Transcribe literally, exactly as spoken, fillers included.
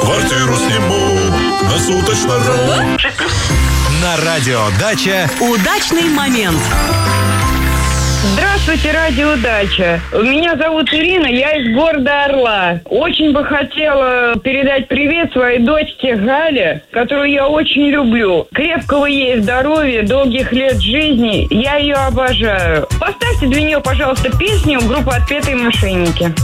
Квартиру сниму на суточно. На радио «Дача» удачный момент. Здравствуйте, радио «Дача». Меня зовут Ирина, я из города Орла. Очень бы хотела передать привет своей дочке Гале, которую я очень люблю. Крепкого ей здоровья, долгих лет жизни. Я ее обожаю. Поставьте для нее, пожалуйста, песню группы «Отпетые мошенники».